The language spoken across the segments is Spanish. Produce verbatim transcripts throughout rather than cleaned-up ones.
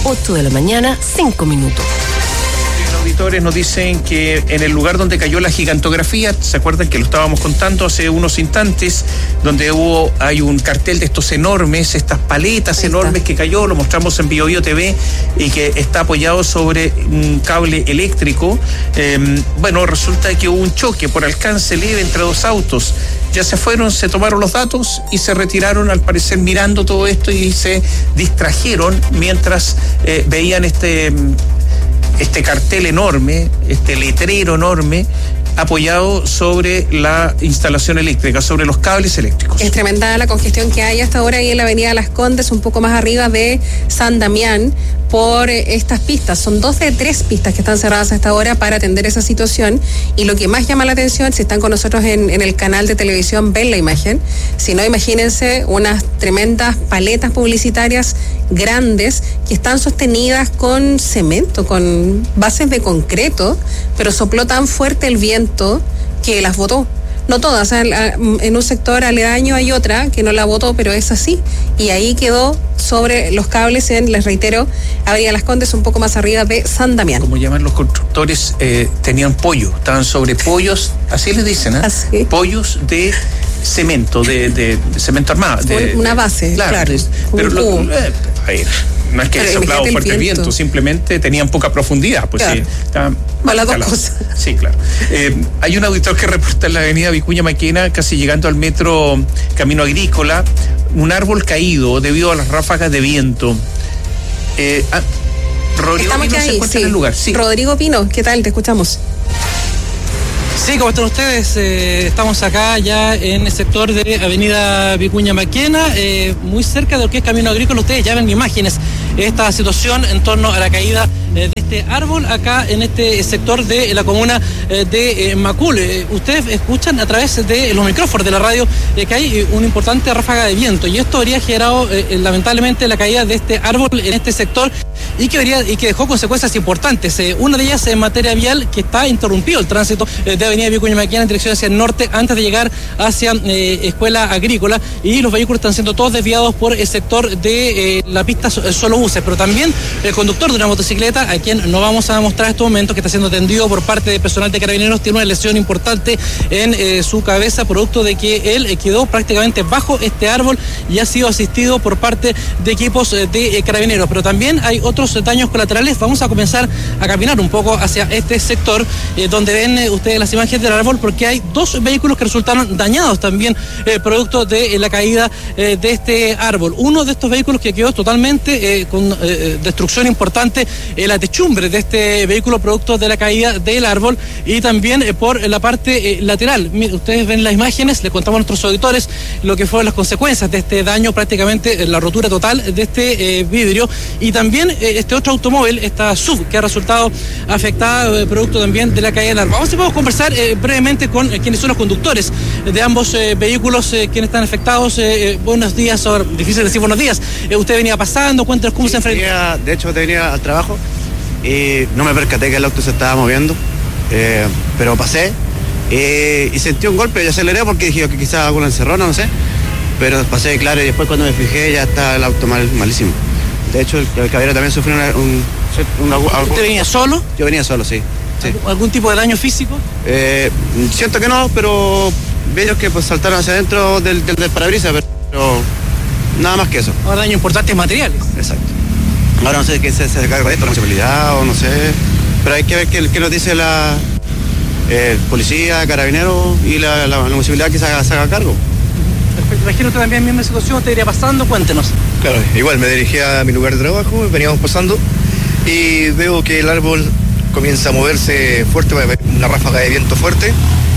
ocho de la mañana, cinco minutos. Auditores nos dicen que en el lugar donde cayó la gigantografía, ¿se acuerdan que lo estábamos contando hace unos instantes? Donde hubo, hay un cartel de estos enormes, estas paletas enormes que cayó, lo mostramos en Bio Bio T V y que está apoyado sobre un cable eléctrico. Eh, bueno, resulta que hubo un choque por alcance leve entre dos autos. Ya se fueron, se tomaron los datos y se retiraron, al parecer mirando todo esto, y se distrajeron mientras eh, veían este... este cartel enorme, este letrero enorme, apoyado sobre la instalación eléctrica, sobre los cables eléctricos. Es tremenda la congestión que hay hasta ahora ahí en la avenida Las Condes, un poco más arriba de San Damián, por estas pistas. Son dos de tres pistas que están cerradas hasta ahora para atender esa situación, y lo que más llama la atención, si están con nosotros en, en el canal de televisión, ven la imagen. Si no, imagínense unas tremendas paletas publicitarias grandes que están sostenidas con cemento, con bases de concreto, pero sopló tan fuerte el viento que las botó. No todas, en un sector aledaño hay otra que no la botó, pero es así, y ahí quedó sobre los cables en, les reitero, Avenida Las Condes, un poco más arriba de San Damián. Como llaman los constructores, eh, tenían pollo, estaban sobre pollos, así les dicen, ¿eh? Así. Pollos de cemento, de, de, de cemento armado. De, una base, claro. claro de, pero lo, eh, a ver, no es que haya soplado fuerte el viento. viento, simplemente tenían poca profundidad, pues claro. sí. Estaban las dos cosas. Sí, claro. Eh, hay un auditor que reporta en la avenida Vicuña Maquena, casi llegando al metro Camino Agrícola, un árbol caído debido a las ráfagas de viento. Eh, ah, Rodrigo Estamos Pino ahí, se encuentra sí. en el lugar. Sí. Rodrigo Pino, ¿qué tal? Te escuchamos. Sí, ¿cómo están ustedes? Eh, estamos acá ya en el sector de Avenida Vicuña Maquena, eh, muy cerca de lo que es Camino Agrícola. Ustedes ya ven imágenes, esta situación en torno a la caída eh, de este árbol acá en este sector de la comuna eh, de eh, Macul. Eh, ustedes escuchan a través de los micrófonos de la radio eh, que hay una importante ráfaga de viento, y esto habría generado eh, lamentablemente la caída de este árbol en este sector, y que, habría, y que dejó consecuencias importantes. Eh, una de ellas en materia vial, que está interrumpido el tránsito eh, de Avenida Vicuña Maquena en dirección hacia el norte antes de llegar hacia eh, Escuela Agrícola, y los vehículos están siendo todos desviados por el sector de eh, la pista solo buses, pero también el conductor de una motocicleta, a quien no vamos a mostrar en estos momentos, que está siendo atendido por parte de personal de Carabineros, tiene una lesión importante en eh, su cabeza, producto de que él eh, quedó prácticamente bajo este árbol y ha sido asistido por parte de equipos eh, de eh, Carabineros. Pero también hay otros daños colaterales. Vamos a comenzar a caminar un poco hacia este sector eh, donde ven eh, ustedes las imágenes del árbol, porque hay dos vehículos que resultaron dañados también eh, producto de eh, la caída eh, de este árbol. Uno de estos vehículos que quedó totalmente eh, con eh, destrucción importante, eh, la techumbre de este vehículo producto de la caída del árbol, y también eh, por la parte eh, lateral. Miren, ustedes ven las imágenes, les contamos a nuestros auditores lo que fueron las consecuencias de este daño, prácticamente eh, la rotura total de este eh, vidrio, y también eh, este otro automóvil, esta S U V, que ha resultado afectada eh, producto también de la caída del árbol. Vamos a poder conversar eh, brevemente con eh, quienes son los conductos de ambos eh, vehículos, eh, quienes están afectados. Eh, eh, buenos días, o difícil decir buenos días. Eh, usted venía pasando, cuéntanos cómo sí, se enfrenta. De hecho, venía al trabajo y no me percaté que el auto se estaba moviendo, eh, pero pasé eh, y sentí un golpe y aceleré porque dije que quizás alguna encerrona, no sé, pero pasé claro, y después cuando me fijé ya está el auto mal, malísimo. De hecho, el, el caballero también sufrió una, un, una, una... ¿Usted venía solo? Yo venía solo, sí. sí. ¿Algún, ¿Algún tipo de daño físico? Eh, siento que no, pero vi ellos que pues saltaron hacia adentro del, del, del parabrisas, pero nada más que eso. Ahora daños importantes materiales. Exacto. Ahora no sé qué se, se carga de esto, la municipalidad o no sé, pero hay que ver qué, qué nos dice la eh, policía, carabineros y la, la, la municipalidad que se haga, se haga cargo. Perfecto. Imagino usted también misma situación, usted iría pasando, cuéntenos. Claro, igual me dirigía a mi lugar de trabajo, veníamos pasando y veo que el árbol comienza a moverse fuerte, una ráfaga de viento fuerte,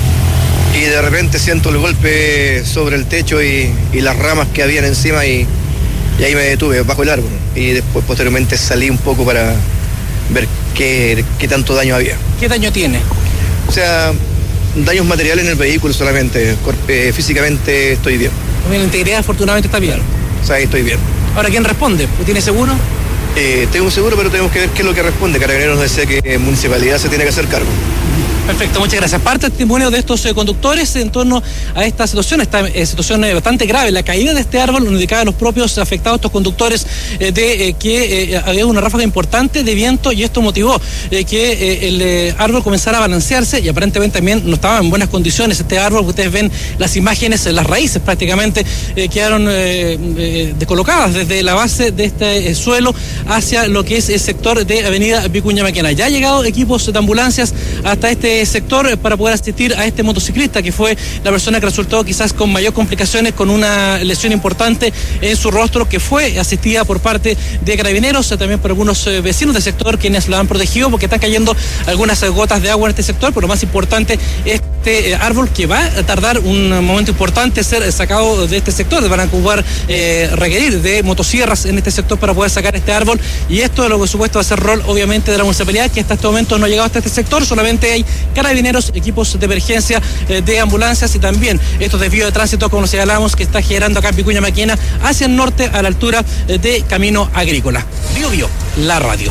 y de repente siento el golpe sobre el techo y, y las ramas que habían encima, y, y ahí me detuve bajo el árbol, y después posteriormente salí un poco para ver qué, qué tanto daño había. ¿Qué daño tiene? O sea, daños materiales en el vehículo solamente, eh, físicamente estoy bien. La integridad afortunadamente está bien. O sea, estoy bien. Ahora, ¿quién responde? ¿Tiene seguro? Eh, tengo un seguro, pero tenemos que ver qué es lo que responde. Carabineros nos dice que Municipalidad se tiene que hacer cargo. Perfecto, muchas gracias. Parte testimonio de estos eh, conductores en torno a esta situación, esta eh, situación eh, bastante grave, la caída de este árbol, nos indicaban los propios afectados, estos conductores, eh, de eh, que eh, había una ráfaga importante de viento y esto motivó eh, que eh, el eh, árbol comenzara a balancearse y aparentemente también no estaba en buenas condiciones este árbol, que ustedes ven las imágenes, las raíces prácticamente eh, quedaron eh, eh, descolocadas desde la base de este eh, suelo hacia lo que es el sector de Avenida Vicuña Maquena. Ya han llegado equipos de ambulancias hasta este sector para poder asistir a este motociclista que fue la persona que resultó quizás con mayor complicaciones, con una lesión importante en su rostro, que fue asistida por parte de carabineros, también por algunos vecinos del sector quienes la han protegido porque están cayendo algunas gotas de agua en este sector, pero lo más importante, este árbol que va a tardar un momento importante ser sacado de este sector, van a ocupar, eh, requerir de motosierras en este sector para poder sacar este árbol, y esto es lo que supuesto va a ser rol obviamente de la municipalidad, que hasta este momento no ha llegado hasta este sector, solamente hay carabineros, equipos de emergencia, eh, de ambulancias y también estos desvíos de tránsito, como señalamos, que está generando acá en Vicuña Maquena hacia el norte a la altura eh, de Camino Agrícola. Bio Bio, la radio.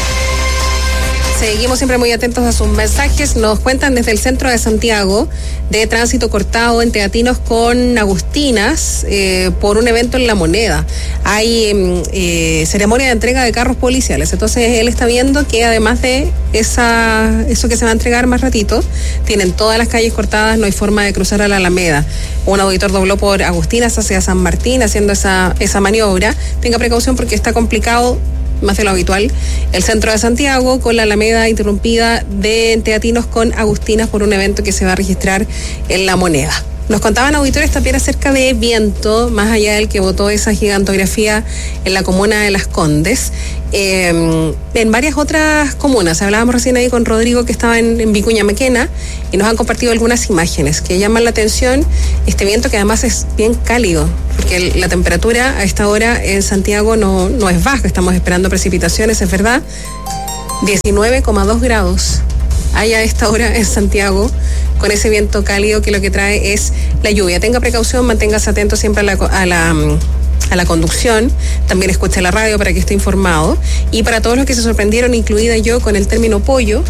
Seguimos siempre muy atentos a sus mensajes. Nos cuentan desde el centro de Santiago de tránsito cortado en Teatinos con Agustinas eh, por un evento en La Moneda. Hay eh, ceremonia de entrega de carros policiales. Entonces él está viendo que además de esa eso que se va a entregar más ratito, tienen todas las calles cortadas, no hay forma de cruzar a la Alameda. Un auditor dobló por Agustinas hacia San Martín haciendo esa, esa maniobra. Tenga precaución porque está complicado más de lo habitual, el centro de Santiago con la Alameda interrumpida de Teatinos con Agustinas por un evento que se va a registrar en La Moneda. Nos contaban auditores también acerca de viento, más allá del que votó esa gigantografía en la comuna de Las Condes, eh, en varias otras comunas. Hablábamos recién ahí con Rodrigo, que estaba en, en Vicuña Maquena, y nos han compartido algunas imágenes que llaman la atención. Este viento que además es bien cálido, porque la temperatura a esta hora en Santiago no, no es baja, estamos esperando precipitaciones, es verdad, diecinueve coma dos grados hay a esta hora en Santiago, con ese viento cálido que lo que trae es la lluvia. Tenga precaución, manténgase atento siempre a la, a la, a la conducción, también escuche la radio para que esté informado. Y para todos los que se sorprendieron, incluida yo, con el término pollo,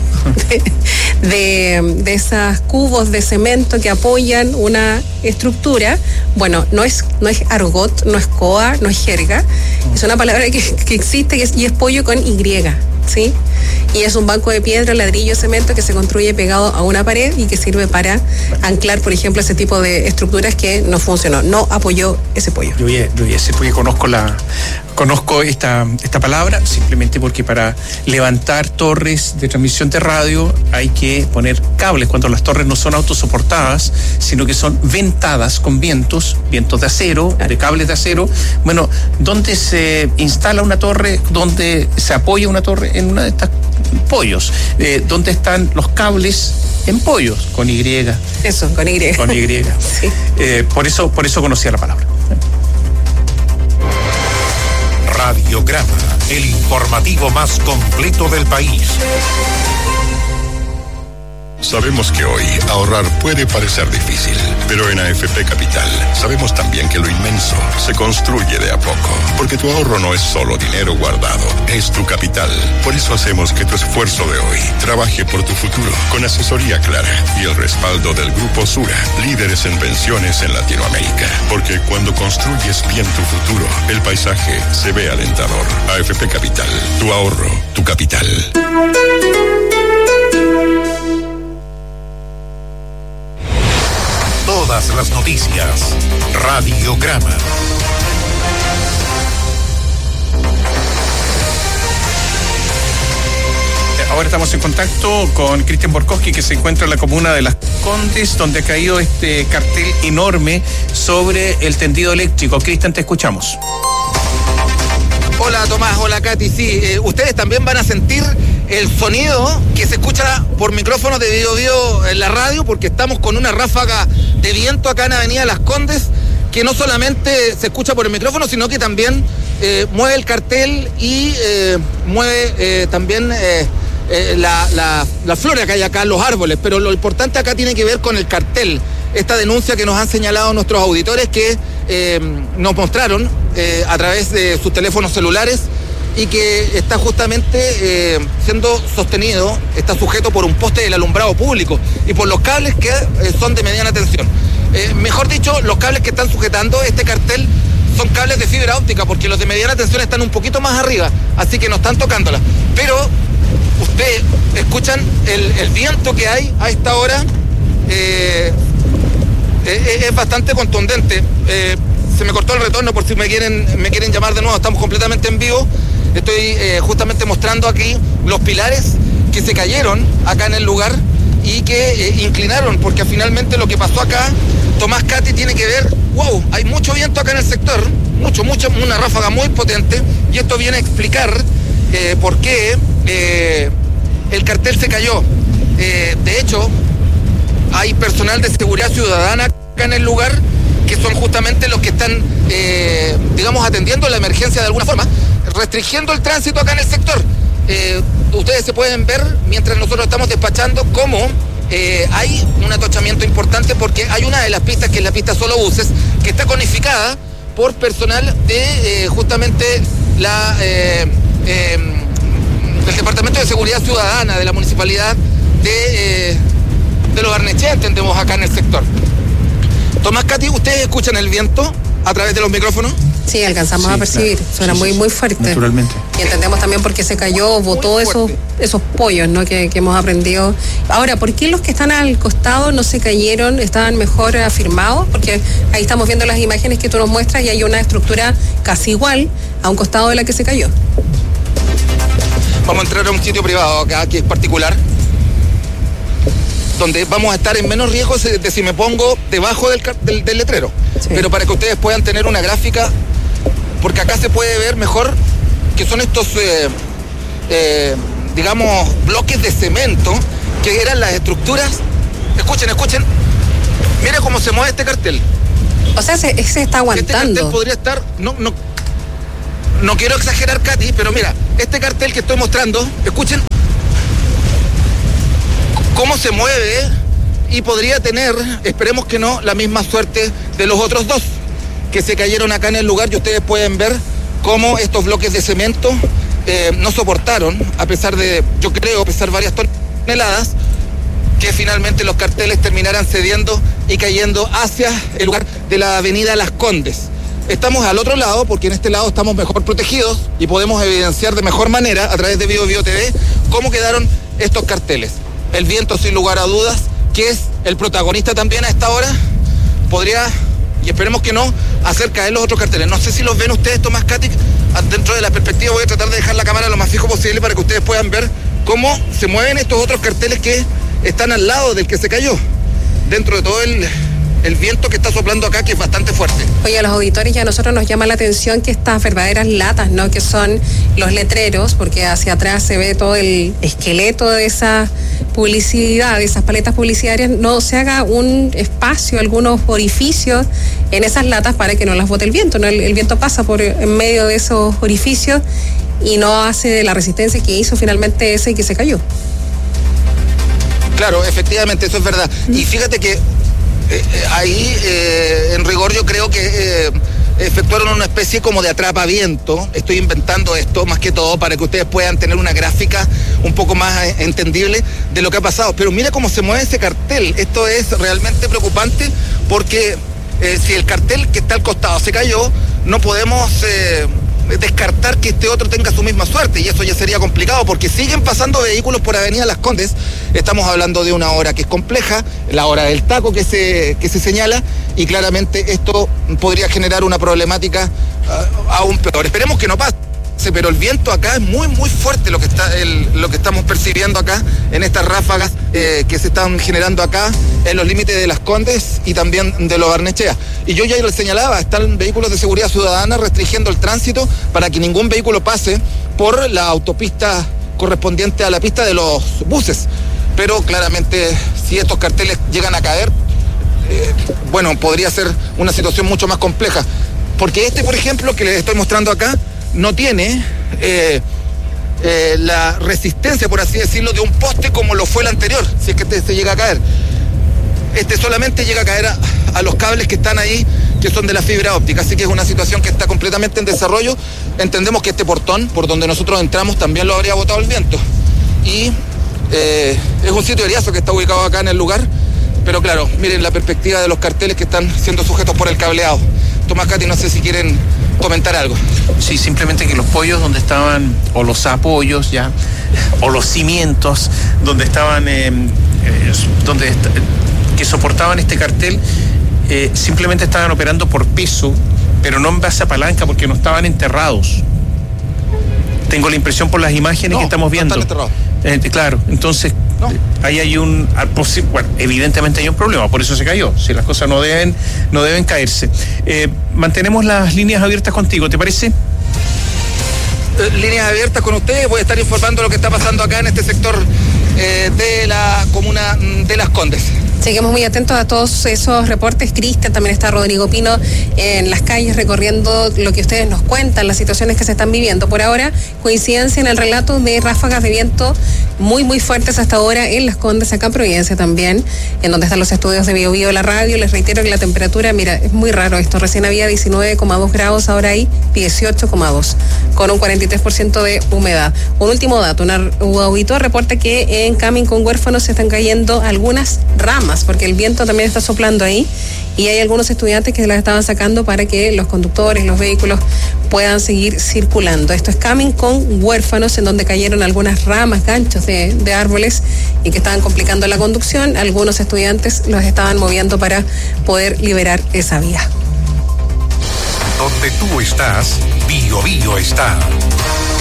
de, de, de esos cubos de cemento que apoyan una estructura, bueno, no es, no es argot, no es coa, no es jerga, es una palabra que, que existe y es, y es pollo con Y, ¿sí? Y es un banco de piedra, ladrillo, cemento que se construye pegado a una pared y que sirve para anclar, por ejemplo, ese tipo de estructuras que no funcionó, no apoyó ese pollo. Yo ese pollo conozco la conozco esta esta palabra simplemente porque para levantar torres de transmisión de radio hay que poner cables cuando las torres no son autosoportadas, sino que son ventadas con vientos, vientos de acero, de cables de acero. Bueno, ¿dónde se instala una torre? ¿Dónde se apoya una torre? En una de estas pollos. Eh, ¿Dónde están los cables? En pollos, con Y. Eso, con Y. Con Y. Sí. Eh, por eso, por eso conocía la palabra. Radiograma, el informativo más completo del país. Sabemos que hoy ahorrar puede parecer difícil, pero en A F P Capital sabemos también que lo inmenso se construye de a poco, porque tu ahorro no es solo dinero guardado, es tu capital. Por eso hacemos que tu esfuerzo de hoy trabaje por tu futuro, con asesoría clara y el respaldo del Grupo Sura, líderes en pensiones en Latinoamérica. Porque cuando construyes bien tu futuro, el paisaje se ve alentador. A F P Capital, tu ahorro, tu capital. Todas las noticias. Radiograma. Ahora estamos en contacto con Cristian Borkowski, que se encuentra en la comuna de Las Condes, donde ha caído este cartel enorme sobre el tendido eléctrico. Cristian, te escuchamos. Hola Tomás, hola Katy, sí, eh, ustedes también van a sentir el sonido que se escucha por micrófonos de Bio Bio en la radio, porque estamos con una ráfaga de viento acá en Avenida Las Condes, que no solamente se escucha por el micrófono, sino que también eh, mueve el cartel y eh, mueve eh, también eh, eh, la, la, la flora que hay acá, los árboles, pero lo importante acá tiene que ver con el cartel. Esta denuncia que nos han señalado nuestros auditores que eh, nos mostraron eh, a través de sus teléfonos celulares y que está justamente eh, siendo sostenido, está sujeto por un poste del alumbrado público y por los cables que eh, son de mediana tensión. Eh, mejor dicho, los cables que están sujetando este cartel son cables de fibra óptica, porque los de mediana tensión están un poquito más arriba, así que no están tocándola. Pero ustedes escuchan el, el viento que hay a esta hora, eh, eh, es bastante contundente. Eh, se me cortó el retorno por si me quieren, me quieren llamar de nuevo, estamos completamente en vivo. Estoy eh, justamente mostrando aquí los pilares que se cayeron acá en el lugar y que eh, inclinaron, porque finalmente lo que pasó acá, Tomás Cati, tiene que ver, wow, hay mucho viento acá en el sector, mucho, mucho, una ráfaga muy potente, y esto viene a explicar eh, por qué eh, el cartel se cayó. Eh, de hecho, hay personal de seguridad ciudadana acá en el lugar, que son justamente los que están, eh, digamos, atendiendo la emergencia de alguna forma, restringiendo el tránsito acá en el sector. Eh, ustedes se pueden ver, mientras nosotros estamos despachando, cómo eh, hay un atochamiento importante, porque hay una de las pistas, que es la pista solo buses, que está conificada por personal de eh, justamente la eh, eh, del Departamento de Seguridad Ciudadana de la Municipalidad de, eh, de Los Barnechea, entendemos, acá en el sector. Tomás, Cati, ¿ustedes escuchan el viento a través de los micrófonos? Sí, alcanzamos Sí, a percibir, claro. suena Sí, muy, sí, muy fuerte. Naturalmente. Y entendemos también por qué se cayó, botó esos, esos pollos, ¿no? Que, que hemos aprendido. Ahora, ¿por qué los que están al costado no se cayeron, estaban mejor afirmados? Porque ahí estamos viendo las imágenes que tú nos muestras y hay una estructura casi igual a un costado de la que se cayó. Vamos a entrar a un sitio privado acá, que es particular, donde vamos a estar en menos riesgo de si me pongo debajo del, del, del letrero. Sí. Pero para que ustedes puedan tener una gráfica, porque acá se puede ver mejor que son estos, eh, eh, digamos, bloques de cemento, que eran las estructuras. Escuchen, escuchen. Mira cómo se mueve este cartel. O sea, se, se está aguantando. Este cartel podría estar, no, no, no quiero exagerar, Katy, pero mira, este cartel que estoy mostrando, escuchen cómo se mueve, y podría tener, esperemos que no, la misma suerte de los otros dos que se cayeron acá en el lugar. Y ustedes pueden ver cómo estos bloques de cemento eh, no soportaron, a pesar de, yo creo, pesar varias toneladas, que finalmente los carteles terminaran cediendo y cayendo hacia el lugar de la avenida Las Condes. Estamos al otro lado, porque en este lado estamos mejor protegidos y podemos evidenciar de mejor manera, a través de Bio Bio T V, cómo quedaron estos carteles. El viento, sin lugar a dudas, que es el protagonista también a esta hora, podría, y esperemos que no, hacer caer los otros carteles. No sé si los ven ustedes, Tomás, Katy, dentro de la perspectiva. Voy a tratar de dejar la cámara lo más fijo posible para que ustedes puedan ver cómo se mueven estos otros carteles que están al lado del que se cayó, dentro de todo el... el viento que está soplando acá, que es bastante fuerte. Oye, a los auditores ya a nosotros nos llama la atención que estas verdaderas latas, ¿no? Que son los letreros, porque hacia atrás se ve todo el esqueleto de esa publicidad, de esas paletas publicitarias, no se haga un espacio, algunos orificios en esas latas para que no las bote el viento, ¿no? El, el viento pasa por en medio de esos orificios y no hace la resistencia que hizo finalmente ese que se cayó. Claro, efectivamente, eso es verdad. Mm. Y fíjate que Eh, eh, ahí, eh, en rigor, yo creo que eh, efectuaron una especie como de atrapaviento. Estoy inventando esto más que todo para que ustedes puedan tener una gráfica un poco más eh, entendible de lo que ha pasado. Pero mira cómo se mueve ese cartel. Esto es realmente preocupante, porque eh, si el cartel que está al costado se cayó, no podemos eh, descartar que este otro tenga su misma suerte, y eso ya sería complicado, porque siguen pasando vehículos por Avenida Las Condes. Estamos hablando de una hora que es compleja, la hora del taco que se, que se señala, y claramente esto podría generar una problemática uh, aún peor. Esperemos que no pase, pero el viento acá es muy muy fuerte, lo que está el, lo que estamos percibiendo acá en estas ráfagas eh, que se están generando acá en los límites de Las Condes y también de Los Barnechea. Y yo ya les señalaba, están vehículos de seguridad ciudadana restringiendo el tránsito para que ningún vehículo pase por la autopista correspondiente a la pista de los buses. Pero claramente, si estos carteles llegan a caer, eh, bueno, podría ser una situación mucho más compleja, porque este, por ejemplo, que les estoy mostrando acá, no tiene eh, eh, la resistencia, por así decirlo, de un poste como lo fue el anterior, si es que este se llega a caer. Este solamente llega a caer a, a los cables que están ahí que son de la fibra óptica, así que es una situación que está completamente en desarrollo. Entendemos que este portón, por donde nosotros entramos, también lo habría botado el viento. Y eh, es un sitio eriazo que está ubicado acá en el lugar, pero claro, miren la perspectiva de los carteles que están siendo sujetos por el cableado. Tomás, Katy, no sé si quieren comentar algo. Sí, simplemente que los pollos donde estaban, o los apoyos ya, o los cimientos donde estaban, eh, eh, donde est- que soportaban este cartel, eh, simplemente estaban operando por peso, pero no en base a palanca, porque no estaban enterrados. Tengo la impresión por las imágenes No, que estamos viendo. no están Eh, claro, entonces No. ahí hay un, al posi- bueno, evidentemente hay un problema, por eso se cayó. Si las cosas no deben, no deben caerse. Eh, mantenemos las líneas abiertas contigo, ¿te parece? Eh, líneas abiertas con ustedes, voy a estar informando lo que está pasando acá en este sector eh, de la comuna de Las Condes. Seguimos muy atentos a todos esos reportes. Cristian, también está Rodrigo Pino en las calles recorriendo lo que ustedes nos cuentan, las situaciones que se están viviendo. Por ahora, coincidencia en el relato de ráfagas de viento muy, muy fuertes hasta ahora en Las Condes, acá en Providencia también, en donde están los estudios de Bio Bio, la radio. Les reitero que la temperatura, mira, es muy raro esto. Recién había diecinueve coma dos grados, ahora hay dieciocho coma dos, con un cuarenta y tres por ciento de humedad. Un último dato, un auditor reporta que en Camin con Huérfanos se están cayendo algunas ramas, porque el viento también está soplando ahí y hay algunos estudiantes que las estaban sacando para que los conductores, los vehículos puedan seguir circulando. Esto es Camin con Huérfanos, en donde cayeron algunas ramas, ganchos de, de árboles y que estaban complicando la conducción. Algunos estudiantes los estaban moviendo para poder liberar esa vía. Donde tú estás, Bio Bio está.